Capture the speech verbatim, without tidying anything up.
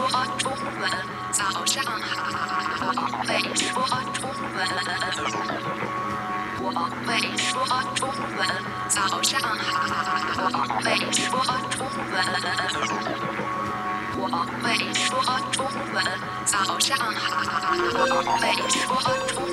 说中文，早上好，我会说中文。我会说中文，早上好，我会说中文。我会说中文，早上好，我会说中文。